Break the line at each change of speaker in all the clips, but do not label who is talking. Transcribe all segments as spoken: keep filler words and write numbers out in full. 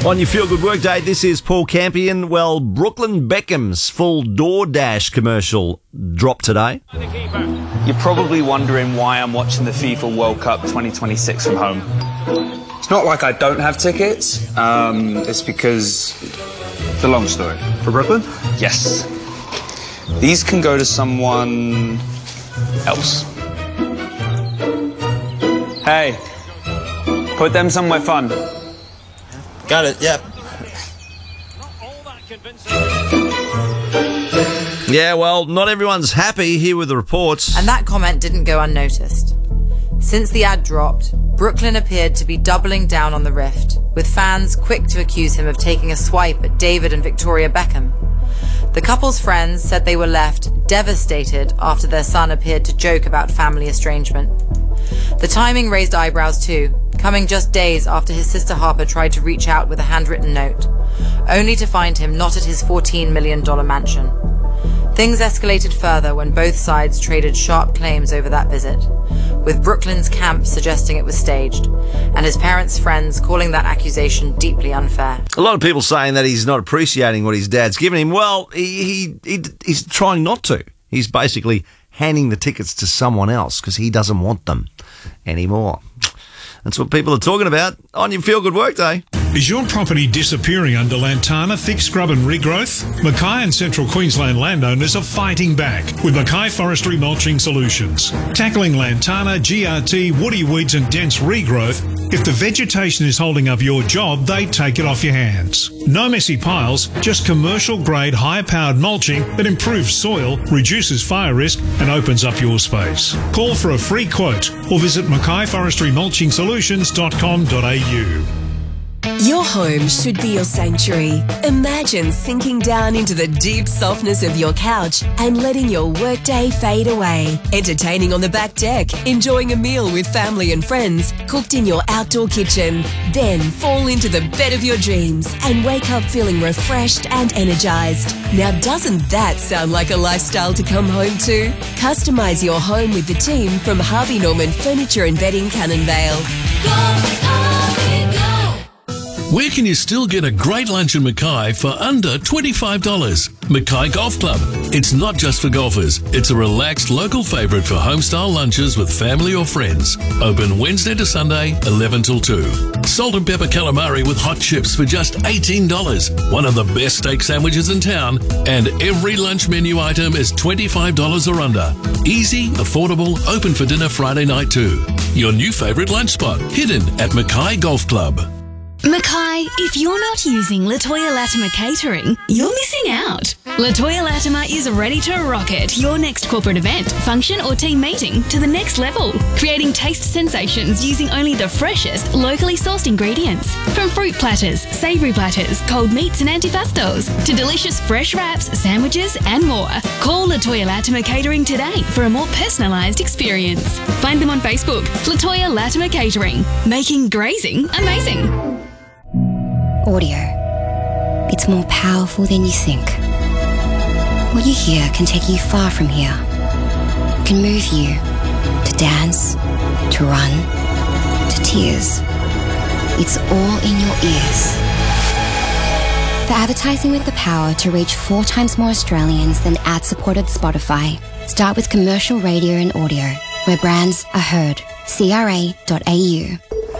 On your Feel Good Workday, this is Paul Campion. Well, Brooklyn Beckham's full DoorDash commercial dropped today.
You're probably wondering why I'm watching the FIFA World Cup twenty twenty-six from home. It's not like I don't have tickets. Um, it's because it's a long story.
For Brooklyn?
Yes. These can go to someone else. Hey, put them somewhere fun.
Got it, yep.
Yeah, well, not everyone's happy here with the reports.
And that comment didn't go unnoticed. Since the ad dropped, Brooklyn appeared to be doubling down on the rift, with fans quick to accuse him of taking a swipe at David and Victoria Beckham. The couple's friends said they were left devastated after their son appeared to joke about family estrangement. The timing raised eyebrows too, coming just days after his sister Harper tried to reach out with a handwritten note, only to find him not at his fourteen million dollars mansion. Things escalated further when both sides traded sharp claims over that visit, with Brooklyn's camp suggesting it was staged, and his parents' friends calling that accusation deeply unfair.
A lot of people saying that he's not appreciating what his dad's given him. Well, he, he, he he's trying not to. He's basically handing the tickets to someone else because he doesn't want them anymore. That's what people are talking about on your Feel Good Workday.
Is your property disappearing under lantana, thick scrub and regrowth? Mackay and Central Queensland landowners are fighting back with Mackay Forestry Mulching Solutions. Tackling lantana, G R T, woody weeds and dense regrowth, if the vegetation is holding up your job, they take it off your hands. No messy piles, just commercial-grade, high-powered mulching that improves soil, reduces fire risk and opens up your space. Call for a free quote or visit mackay forestry mulching solutions dot com dot a u.
Your home should be your sanctuary. Imagine sinking down into the deep softness of your couch and letting your workday fade away. Entertaining on the back deck, enjoying a meal with family and friends, cooked in your outdoor kitchen. Then fall into the bed of your dreams and wake up feeling refreshed and energized. Now doesn't that sound like a lifestyle to come home to? Customize your home with the team from Harvey Norman Furniture and Bedding Cannonvale.
Go, Harvey, go!
Where can you still get a great lunch in Mackay for under twenty-five dollars? Mackay Golf Club. It's not just for golfers. It's a relaxed local favourite for home-style lunches with family or friends. Open Wednesday to Sunday, eleven till two. Salt and pepper calamari with hot chips for just eighteen dollars. One of the best steak sandwiches in town. And every lunch menu item is twenty-five dollars or under. Easy, affordable, open for dinner Friday night too. Your new favourite lunch spot, hidden at Mackay Golf Club.
Mackay, if you're not using Latoya Latimer Catering, you're missing out. Latoya Latimer is ready to rocket your next corporate event, function or team meeting to the next level, creating taste sensations using only the freshest, locally sourced ingredients. From fruit platters, savoury platters, cold meats and antipastos, to delicious fresh wraps, sandwiches and more. Call Latoya Latimer Catering today for a more personalised experience. Find them on Facebook, Latoya Latimer Catering, making grazing amazing.
Audio. It's more powerful than you think. What you hear can take you far from here. It can move you to dance, to run, to tears. It's all in your ears. For advertising with the power to reach four times more Australians than ad-supported Spotify, start with commercial radio and audio, where brands are heard. C R A dot A U.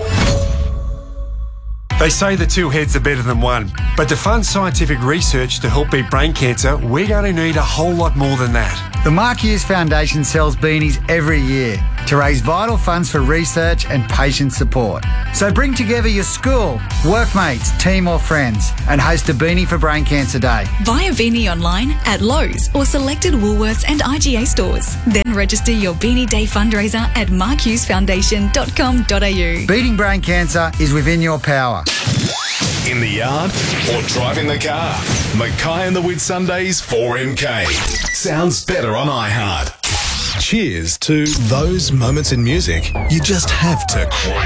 They say the two heads are better than one, but to fund scientific research to help beat brain cancer, we're going to need a whole lot more than that.
The Mark Hughes Foundation sells beanies every year to raise vital funds for research and patient support. So bring together your school, workmates, team or friends and host a Beanie for Brain Cancer Day.
Buy a beanie online at Lowe's or selected Woolworths and I G A stores. Then register your Beanie Day fundraiser at mark hughes foundation dot com dot a u.
Beating brain cancer is within your power.
In the yard or driving the car, Mackay and the Whitsundays four M K. Sounds better on iHeart. Cheers to those moments in music you just have to